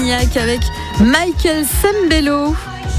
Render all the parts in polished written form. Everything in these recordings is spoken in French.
Cognac avec Michael Sembello.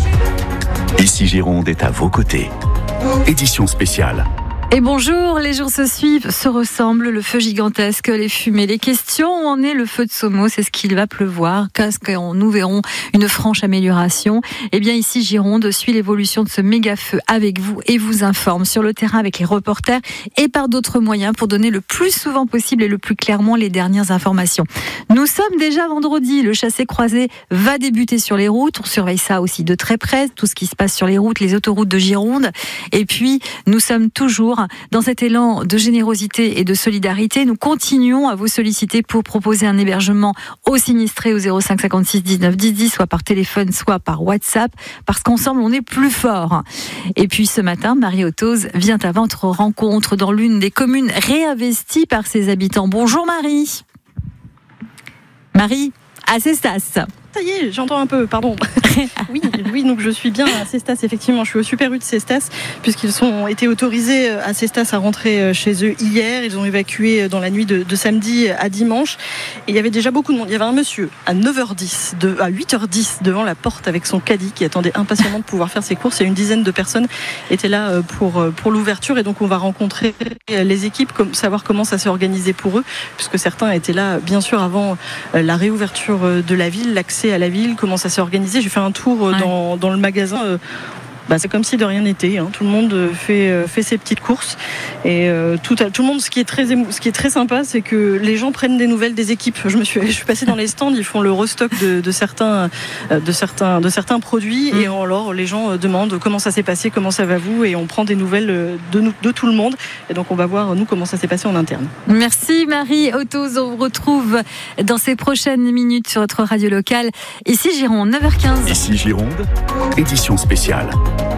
Ici Gironde est à vos côtés. Édition spéciale. Et bonjour, les jours se suivent, se ressemblent, le feu gigantesque, les fumées, les questions, où en est le feu de Sommeau, c'est ce qu'il va pleuvoir, qu'est-ce que nous verrons une franche amélioration. Eh bien ici Gironde suit l'évolution de ce méga feu avec vous et vous informe sur le terrain avec les reporters et par d'autres moyens pour donner le plus souvent possible et le plus clairement les dernières informations. Nous sommes déjà vendredi, le chassé-croisé va débuter sur les routes, on surveille ça aussi de très près, tout ce qui se passe sur les routes, les autoroutes de Gironde, et puis nous sommes toujours dans cet élan de générosité et de solidarité. Nous continuons à vous solliciter pour proposer un hébergement aux sinistrés au 05 56 19 10 10, soit par téléphone, soit par WhatsApp, parce qu'ensemble on est plus fort. Et puis ce matin, Marie Ottoz vient à votre rencontre dans l'une des communes réinvesties par ses habitants. Bonjour Marie. Marie, à Cestas. Ça y est, j'entends un peu, pardon. Oui, donc je suis bien à Cestas, effectivement. Je suis au Super U de Cestas, puisqu'ils ont été autorisés à Cestas à rentrer chez eux hier. Ils ont évacué dans la nuit de samedi à dimanche. Et il y avait déjà beaucoup de monde. Il y avait un monsieur à 9h10, à 8h10 devant la porte avec son caddie qui attendait impatiemment de pouvoir faire ses courses. Et une dizaine de personnes étaient là pour l'ouverture. Et donc on va rencontrer les équipes, savoir comment ça s'est organisé pour eux, puisque certains étaient là, bien sûr, avant la réouverture de la ville, l'accès à la ville, comment ça s'est organisé. J'ai fait un tour dans le magasin. C'est comme si de rien n'était. Tout le monde fait ses petites courses. Et tout le monde, ce qui est très sympa, c'est que les gens prennent des nouvelles des équipes. Je suis passée dans les stands, ils font le restock de certains produits. Et alors, les gens demandent comment ça s'est passé, comment ça va vous, et on prend des nouvelles de tout le monde. Et donc, on va voir, nous, comment ça s'est passé en interne. Merci Marie Ottoz. On vous retrouve dans ces prochaines minutes sur votre radio locale. Ici Gironde, 9h15. Ici Gironde, édition spéciale.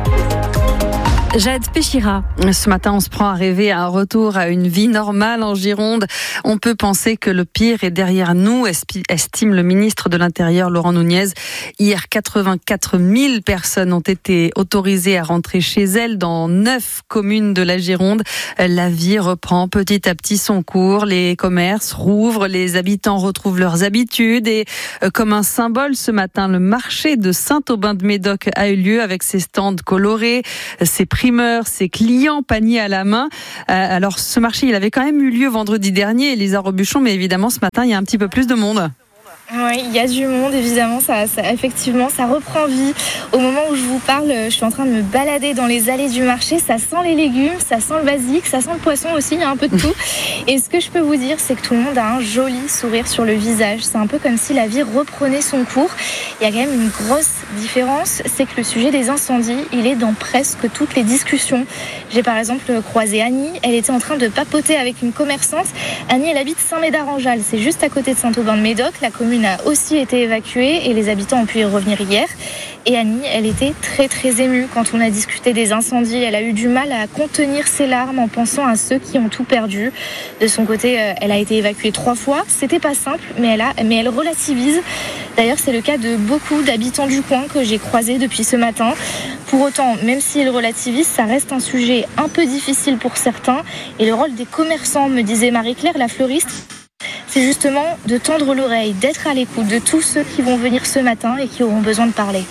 Jade Péchira. Ce matin, on se prend à rêver à un retour à une vie normale en Gironde. On peut penser que le pire est derrière nous, estime le ministre de l'Intérieur, Laurent Nunez. Hier, 84 000 personnes ont été autorisées à rentrer chez elles dans 9 communes de la Gironde. La vie reprend petit à petit son cours. Les commerces rouvrent, les habitants retrouvent leurs habitudes. Et comme un symbole, ce matin, le marché de Saint-Aubin-de-Médoc a eu lieu avec ses stands colorés, ses primeurs, ses clients paniers à la main. Alors ce marché, il avait quand même eu lieu vendredi dernier, Elisa Robuchon, mais évidemment ce matin, il y a un petit peu plus de monde. Oui, il y a du monde, évidemment, effectivement, ça reprend vie. Au moment où je vous parle, je suis en train de me balader dans les allées du marché, ça sent les légumes, ça sent le basique, ça sent le poisson aussi, il y a un peu de tout. Et ce que je peux vous dire, c'est que tout le monde a un joli sourire sur le visage. C'est un peu comme si la vie reprenait son cours. Il y a quand même une grosse différence, c'est que le sujet des incendies, il est dans presque toutes les discussions. J'ai par exemple croisé Annie, elle était en train de papoter avec une commerçante. Annie, elle habite Saint-Médard-en-Jalles, c'est juste à côté de Saint-Aubin-de-Médoc. La commune a aussi été évacuée et les habitants ont pu y revenir hier. Et Annie, elle était très très émue quand on a discuté des incendies. Elle a eu du mal à contenir ses larmes en pensant à ceux qui ont tout perdu. De son côté, elle a été évacuée 3 fois. C'était pas simple, mais elle relativise. D'ailleurs, c'est le cas de beaucoup d'habitants du coin que j'ai croisés depuis ce matin. Pour autant, même s'ils relativisent, ça reste un sujet un peu difficile pour certains. Et le rôle des commerçants, me disait Marie-Claire, la fleuriste, c'est justement de tendre l'oreille, d'être à l'écoute de tous ceux qui vont venir ce matin et qui auront besoin de parler.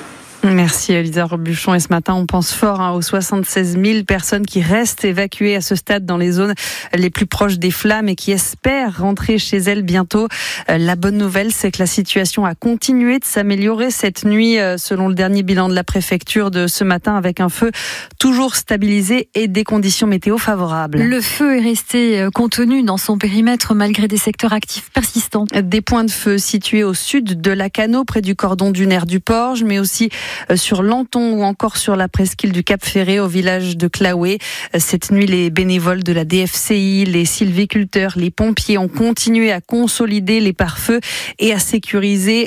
Merci Elisa Robuchon. Et ce matin, on pense fort aux 76 000 personnes qui restent évacuées à ce stade dans les zones les plus proches des flammes et qui espèrent rentrer chez elles bientôt. La bonne nouvelle, c'est que la situation a continué de s'améliorer cette nuit, selon le dernier bilan de la préfecture de ce matin, avec un feu toujours stabilisé et des conditions météo favorables. Le feu est resté contenu dans son périmètre malgré des secteurs actifs persistants. Des points de feu situés au sud de Lacanau, près du cordon dunaire du Porge, mais aussi sur Lanton ou encore sur la presqu'île du Cap Ferré au village de Claoué. Cette nuit, les bénévoles de la DFCI, les sylviculteurs, les pompiers ont continué à consolider les pare-feux et à sécuriser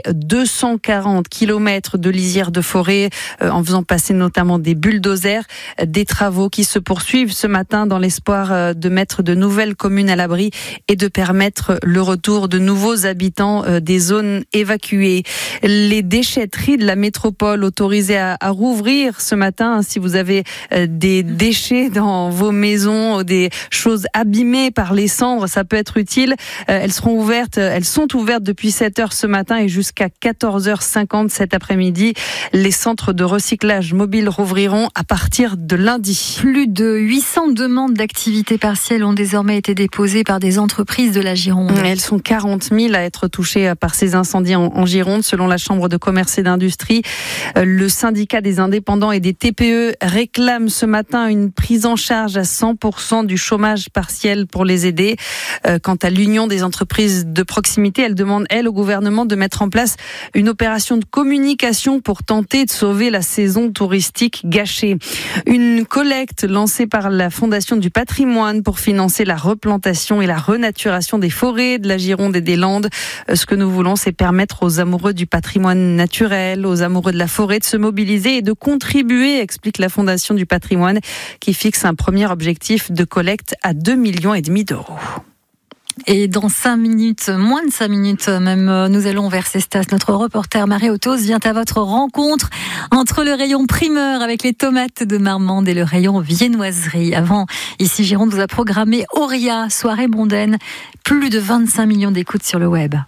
240 km de lisière de forêt en faisant passer notamment des bulldozers. Des travaux qui se poursuivent ce matin dans l'espoir de mettre de nouvelles communes à l'abri et de permettre le retour de nouveaux habitants des zones évacuées. Les déchetteries de la métropole autorisé à rouvrir ce matin. Si vous avez des déchets dans vos maisons, des choses abîmées par les cendres, ça peut être utile. Elles sont ouvertes depuis 7h ce matin et jusqu'à 14h50 cet après-midi. Les centres de recyclage mobiles rouvriront à partir de lundi. Plus de 800 demandes d'activité partielle ont désormais été déposées par des entreprises de la Gironde. Elles sont 40 000 à être touchées par ces incendies en Gironde, selon la Chambre de commerce et d'industrie. Le syndicat des indépendants et des TPE réclame ce matin une prise en charge à 100% du chômage partiel pour les aider. Quant à l'Union des entreprises de proximité, elle demande, au gouvernement de mettre en place une opération de communication pour tenter de sauver la saison touristique gâchée. Une collecte lancée par la Fondation du patrimoine pour financer la replantation et la renaturation des forêts de la Gironde et des Landes. Ce que nous voulons, c'est permettre aux amoureux du patrimoine naturel, aux amoureux de la forêt de se mobiliser et de contribuer, explique la Fondation du patrimoine, qui fixe un premier objectif de collecte à 2,5 millions d'euros. Et dans 5 minutes, moins de 5 minutes même, nous allons vers Cestas. Notre reporter Marie Autos vient à votre rencontre entre le rayon primeur avec les tomates de Marmande et le rayon viennoiserie. Avant, ici Gironde vous a programmé Auria, soirée mondaine, plus de 25 millions d'écoutes sur le web.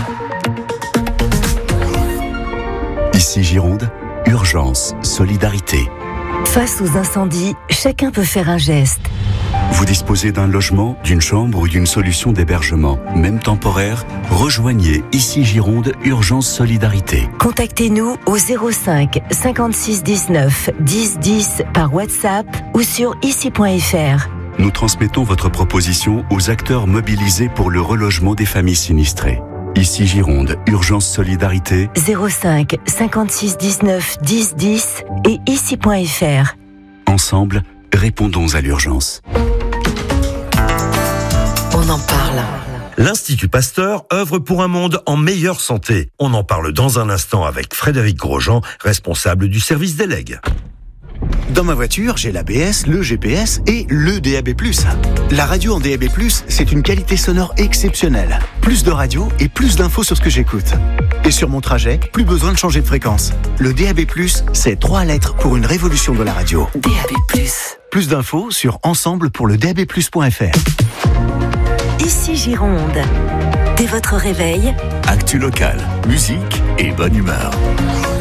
Ici Gironde, urgence, solidarité. Face aux incendies, chacun peut faire un geste. Vous disposez d'un logement, d'une chambre ou d'une solution d'hébergement, même temporaire, rejoignez Ici Gironde, urgence solidarité. Contactez-nous au 05 56 19 10 10 par WhatsApp ou sur ici.fr. Nous transmettons votre proposition aux acteurs mobilisés pour le relogement des familles sinistrées. Ici Gironde, urgence solidarité. 05 56 19 10 10 et ici.fr. Ensemble, répondons à l'urgence. On en parle. L'Institut Pasteur œuvre pour un monde en meilleure santé. On en parle dans un instant avec Frédéric Grosjean, responsable du service des legs. Dans ma voiture, j'ai l'ABS, le GPS et le DAB+. La radio en DAB+, c'est une qualité sonore exceptionnelle. Plus de radio et plus d'infos sur ce que j'écoute. Et sur mon trajet, plus besoin de changer de fréquence. Le DAB+, c'est 3 lettres pour une révolution de la radio. DAB+. Plus d'infos sur ensemblepourledabplus.fr. Ici Gironde. Dès votre réveil, Actu local, musique et bonne humeur.